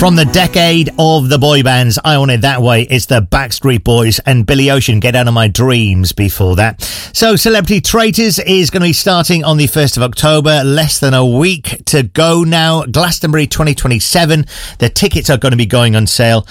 From the decade of the boy bands, I Want It That Way, it's the Backstreet Boys and Billy Ocean, Get Out of My Dreams before that. So Celebrity Traitors is going to be starting on the 1st of October, less than a week to go now. Glastonbury 2027, the tickets are going to be going on sale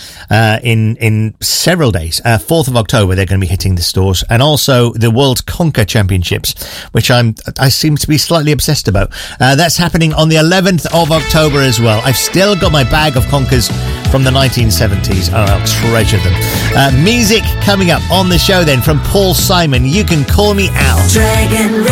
in several days. 4th of October, they're going to be hitting the stores. And also the World Conker Championships, which I seem to be slightly obsessed about. That's happening on the 11th of October as well. I've still got my bag of Conkers from the 1970s, and I'll treasure them. Music coming up on the show then from Paul Simon, You Can Call Me Al. Dragon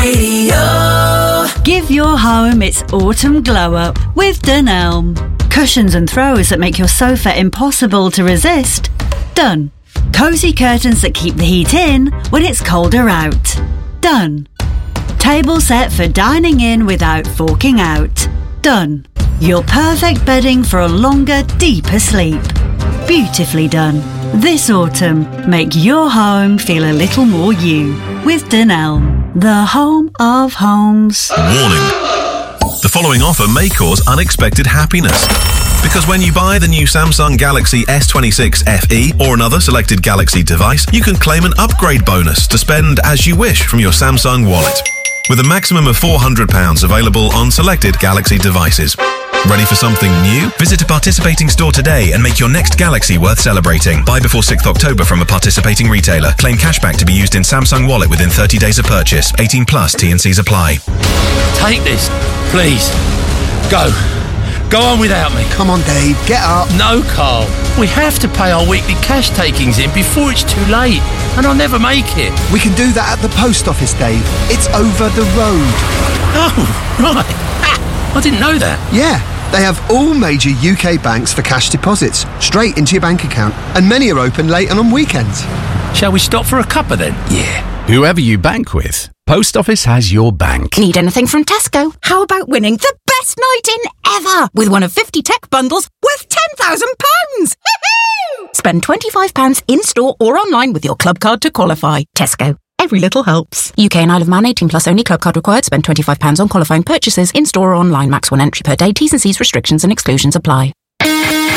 Radio. Give your home its autumn glow up with Dunelm. Cushions and throws that make your sofa impossible to resist. Done. Cosy curtains that keep the heat in when it's colder out. Done. Table set for dining in without forking out. Done. Your perfect bedding for a longer, deeper sleep. Beautifully done. This autumn, make your home feel a little more you with Dunelm, the home of homes. Warning. The following offer may cause unexpected happiness. Because when you buy the new Samsung Galaxy S26 FE or another selected Galaxy device, you can claim an upgrade bonus to spend as you wish from your Samsung wallet. With a maximum of £400 available on selected Galaxy devices. Ready for something new? Visit a participating store today and make your next Galaxy worth celebrating. Buy before 6th October from a participating retailer. Claim cashback to be used in Samsung Wallet within 30 days of purchase. 18 plus T&Cs apply. Take this, please. Go. Go on without me. Come on, Dave, get up. No, Carl. We have to pay our weekly cash takings in before it's too late, and I'll never make it. We can do that at the post office, Dave. It's over the road. Oh, right. I didn't know that. Yeah, they have all major UK banks for cash deposits, straight into your bank account, and many are open late and on weekends. Shall we stop for a cuppa then? Yeah. Whoever you bank with, Post Office has your bank. Need anything from Tesco? How about winning the best night in ever with one of 50 tech bundles worth £10,000? Spend £25 in-store or online with your club card to qualify. Tesco. Every little helps. UK and Isle of Man 18 plus only. Club card required. Spend £25 on qualifying purchases in-store or online. Max one entry per day. T's and C's restrictions and exclusions apply.